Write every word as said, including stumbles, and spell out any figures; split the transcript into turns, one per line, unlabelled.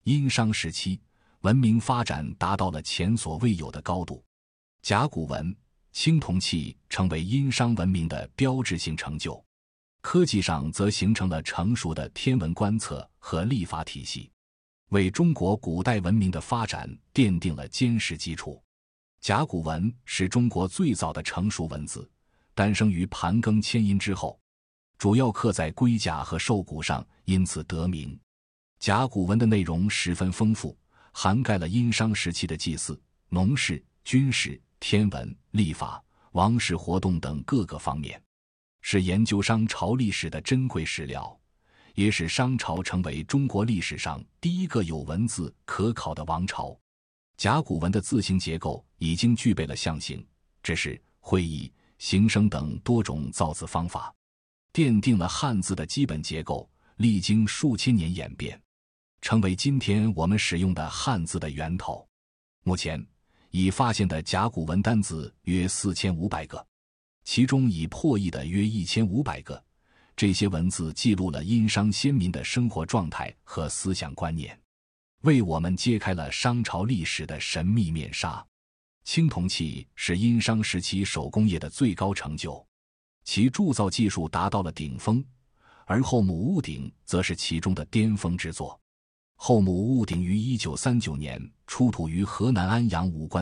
殷商时期，文明发展达到了前所未有的高度。甲骨文、青铜器成为殷商文明的标志性成就。科技上则形成了成熟的天文观测和历法体系，为中国古代文明的发展奠定了坚实基础。甲骨文是中国最早的成熟文字，诞生于盘庚迁殷之后，主要刻在龟甲和兽骨上，因此得名。甲骨文的内容十分丰富，涵盖了殷商时期的祭祀、农事、军事、天文、历法、王室活动等各个方面，是研究商朝历史的珍贵史料，也使商朝成为中国历史上第一个有文字可考的王朝。甲骨文的字形结构已经具备了象形、指示、会意、形声等多种造字方法，奠定了汉字的基本结构，历经数千年演变，成为今天我们使用的汉字的源头。目前已发现的甲骨文单字约四千五百个，其中已破译的约一千五百个。这些文字记录了殷商先民的生活状态和思想观念，为我们揭开了商朝历史的神秘面纱。青铜器是殷商时期手工业的最高成就，其铸造技术达到了顶峰，而后母戊鼎则是其中的巅峰之作。后母戊鼎于一九三九年出土于河南安阳武关